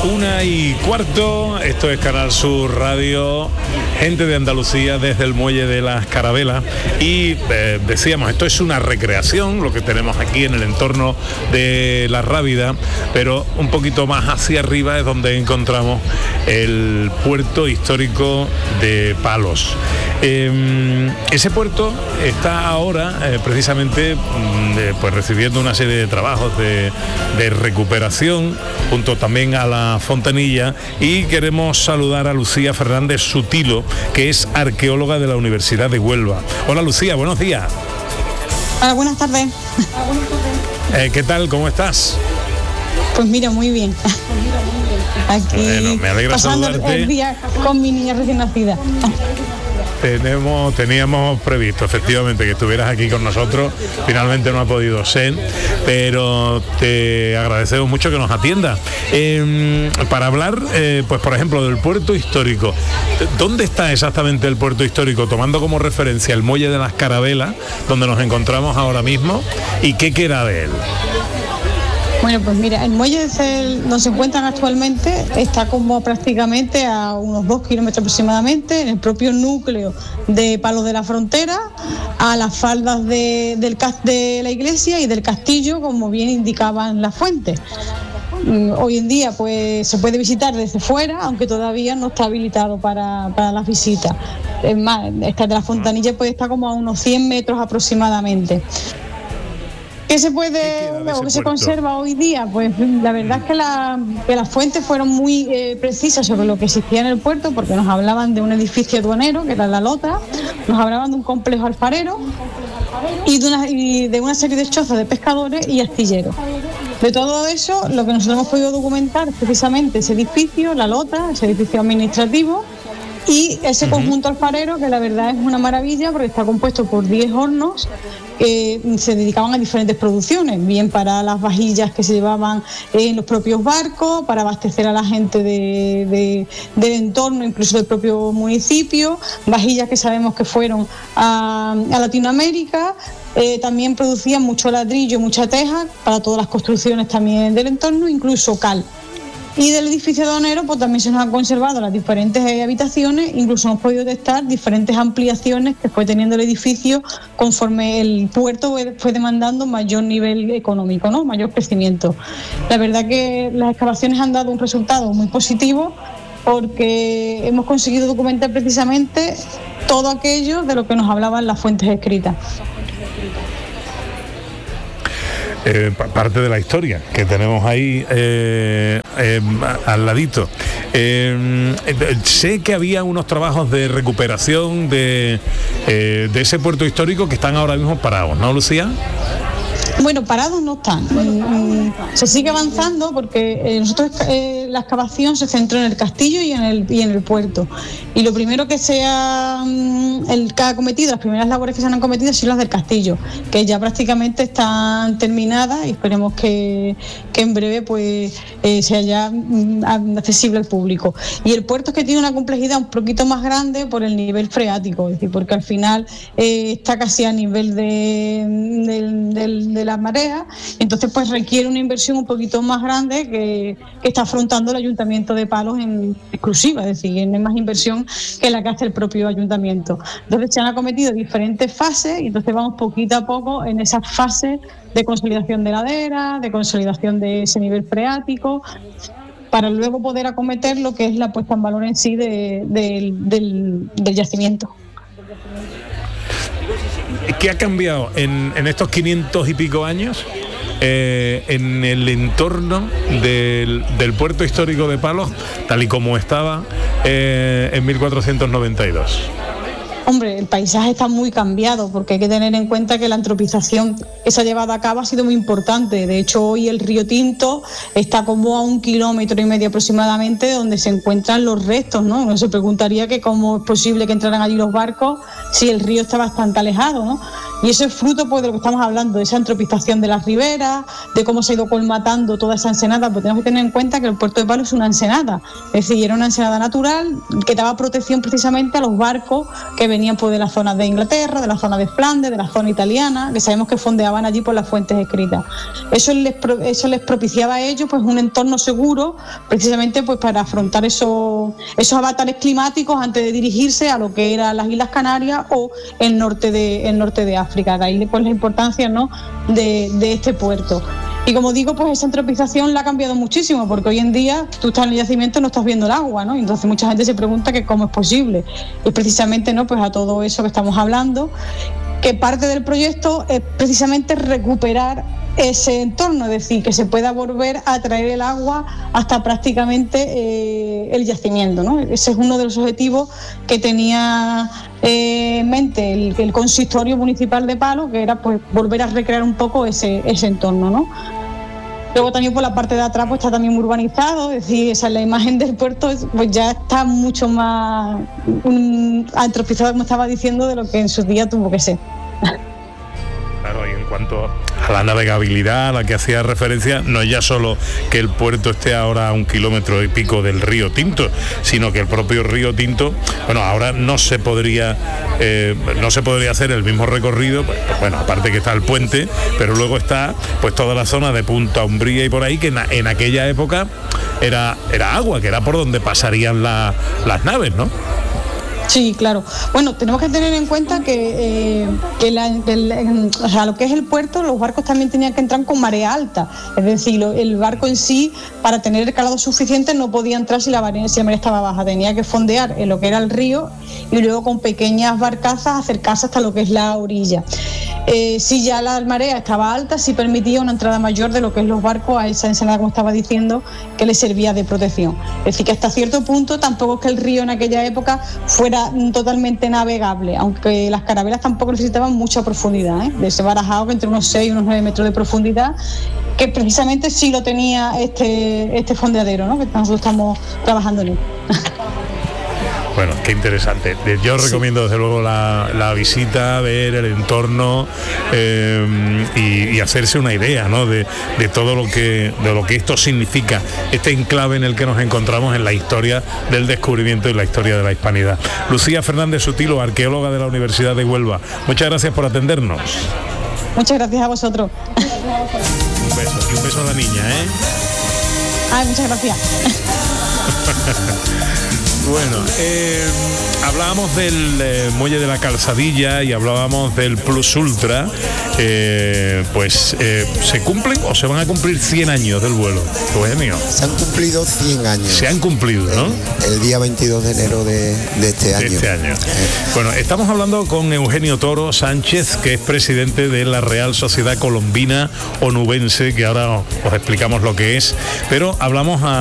1:15, esto es Canal Sur Radio, gente de Andalucía desde el Muelle de las Carabelas y decíamos, esto es una recreación, lo que tenemos aquí en el entorno de La Rábida, pero un poquito más hacia arriba es donde encontramos el puerto histórico de Palos. Ese puerto está ahora precisamente pues recibiendo una serie de trabajos de recuperación junto también a la Fontanilla, y queremos saludar a Lucía Fernández Sutilo, que es arqueóloga de la Universidad de Huelva. Hola Lucía, buenos días. Hola, buenas tardes. ¿Qué tal? ¿Cómo estás? Pues mira, muy bien. Aquí bueno, me alegra pasando saludarte. el día con mi niña recién nacida. Teníamos previsto efectivamente que estuvieras aquí con nosotros, finalmente no ha podido ser, pero te agradecemos mucho que nos atiendas. Para hablar, pues por ejemplo, del puerto histórico, ¿dónde está exactamente el puerto histórico? Tomando como referencia el Muelle de las Carabelas, donde nos encontramos ahora mismo, ¿y qué queda de él? Bueno, pues mira, el muelle donde se encuentran actualmente está como prácticamente a unos 2 kilómetros aproximadamente, en el propio núcleo de Palos de la Frontera, a las faldas de la iglesia y del castillo, como bien indicaban las fuentes. Hoy en día pues se puede visitar desde fuera, aunque todavía no está habilitado para las visitas. Es más, esta de la Fontanilla pues está como a unos 100 metros aproximadamente. ¿Qué se puede, o qué se conserva hoy día? Pues la verdad es que las fuentes fueron muy precisas sobre lo que existía en el puerto, porque nos hablaban de un edificio aduanero, que era la Lota, nos hablaban de un complejo alfarero y de una serie de chozas de pescadores y astilleros. De todo eso, lo que nosotros hemos podido documentar es precisamente ese edificio, la Lota, ese edificio administrativo, y ese conjunto alfarero, que la verdad es una maravilla porque está compuesto por 10 hornos que se dedicaban a diferentes producciones, bien para las vajillas que se llevaban en los propios barcos, para abastecer a la gente del entorno, incluso del propio municipio, vajillas que sabemos que fueron a Latinoamérica. También producían mucho ladrillo, mucha teja para todas las construcciones también del entorno, incluso cal. Y del edificio aduanero pues también se nos han conservado las diferentes habitaciones, incluso hemos podido detectar diferentes ampliaciones que fue teniendo el edificio conforme el puerto fue demandando mayor nivel económico, ¿no? Mayor crecimiento. La verdad que las excavaciones han dado un resultado muy positivo, porque hemos conseguido documentar precisamente todo aquello de lo que nos hablaban las fuentes escritas. Parte de la historia que tenemos ahí al ladito. Sé que había unos trabajos de recuperación de ese puerto histórico que están ahora mismo parados, ¿no, Lucía? Bueno, parados no están. Se sigue avanzando porque nosotros la excavación se centró en el castillo y en el puerto. Y lo primero que ha cometido, las primeras labores que se han cometido han sido las del castillo, que ya prácticamente están terminadas y esperemos que en breve pues sea ya accesible al público. Y el puerto es que tiene una complejidad un poquito más grande por el nivel freático, es decir, porque al final está casi a nivel de la marea, entonces pues requiere una inversión un poquito más grande que está afrontando el Ayuntamiento de Palos en exclusiva, es decir, no hay más inversión que la que hace el propio ayuntamiento. Entonces se han acometido diferentes fases y entonces vamos poquito a poco en esas fases de consolidación de ladera, de consolidación de ese nivel freático, para luego poder acometer lo que es la puesta en valor en sí del yacimiento. ¿Qué ha cambiado en estos 500 y pico años en el entorno del puerto histórico de Palos, tal y como estaba en 1492? Hombre, el paisaje está muy cambiado, porque hay que tener en cuenta que la antropización que se ha llevado a cabo ha sido muy importante. De hecho, hoy el río Tinto está como a 1,5 kilómetros aproximadamente donde se encuentran los restos, ¿no? Uno se preguntaría que cómo es posible que entraran allí los barcos si el río está bastante alejado, ¿no? Y eso es fruto pues de lo que estamos hablando, de esa antropización de las riberas, de cómo se ha ido colmatando toda esa ensenada, porque tenemos que tener en cuenta que el puerto de Palos es una ensenada, es decir, era una ensenada natural que daba protección precisamente a los barcos que venían pues de la zona de Inglaterra, de la zona de Flandes, de la zona italiana, que sabemos que fondeaban allí por las fuentes escritas. Eso les propiciaba a ellos pues un entorno seguro, precisamente pues para afrontar esos avatares climáticos antes de dirigirse a lo que eran las Islas Canarias o el norte de África. De ahí pues la importancia, ¿no?, de este puerto. Y como digo, pues esa antropización la ha cambiado muchísimo, porque hoy en día tú estás en el yacimiento y no estás viendo el agua, ¿no? Y entonces mucha gente se pregunta que cómo es posible. Y precisamente, ¿no?, pues a todo eso que estamos hablando, que parte del proyecto es precisamente recuperar ese entorno, es decir, que se pueda volver a traer el agua hasta prácticamente el yacimiento, ¿no? Ese es uno de los objetivos que tenía en mente el consistorio municipal de Palos, que era pues volver a recrear un poco ese entorno, ¿no? Luego también por la parte de atrás pues está también urbanizado, es decir, esa es la imagen del puerto, pues ya está mucho más antropizado, como estaba diciendo, de lo que en sus días tuvo que ser. Claro, y en cuanto a la navegabilidad a la que hacía referencia, no es ya solo que el puerto esté ahora a 1 kilómetro y pico del río Tinto, sino que el propio río Tinto, bueno, ahora no se podría hacer el mismo recorrido, pues, bueno, aparte que está el puente, pero luego está pues toda la zona de Punta Umbría y por ahí, que en aquella época era agua, que era por donde pasarían las naves, ¿no? Sí, claro. Bueno, tenemos que tener en cuenta que lo que es el puerto, los barcos también tenían que entrar con marea alta. Es decir, el barco en sí, para tener el calado suficiente, no podía entrar si la marea estaba baja. Tenía que fondear en lo que era el río y luego con pequeñas barcazas acercarse hasta lo que es la orilla. Si ya la marea estaba alta, sí permitía una entrada mayor de lo que es los barcos a esa ensenada, como estaba diciendo, que les servía de protección. Es decir, que hasta cierto punto tampoco es que el río en aquella época fuera totalmente navegable, aunque las carabelas tampoco necesitaban mucha profundidad, de ese barajado que entre unos 6 y unos 9 metros de profundidad, que precisamente sí lo tenía este fondeadero, ¿no?, que nosotros estamos trabajando en él. Bueno, qué interesante. Yo recomiendo desde luego la visita, ver el entorno y hacerse una idea, ¿no?, de todo lo que esto significa, este enclave en el que nos encontramos en la historia del descubrimiento y la historia de la hispanidad. Lucía Fernández Sutilo, arqueóloga de la Universidad de Huelva, muchas gracias por atendernos. Muchas gracias a vosotros. Un beso, y un beso a la niña, ¿eh? Ay, muchas gracias. Bueno, hablábamos del muelle de la Calzadilla y hablábamos del Plus Ultra, ¿se cumplen o se van a cumplir 100 años del vuelo? Pues mío. Se han cumplido 100 años. Se han cumplido, ¿no? El día 22 de enero de este año. Bueno, estamos hablando con Eugenio Toro Sánchez, que es presidente de la Real Sociedad Colombina Onubense, que ahora os explicamos lo que es, pero hablamos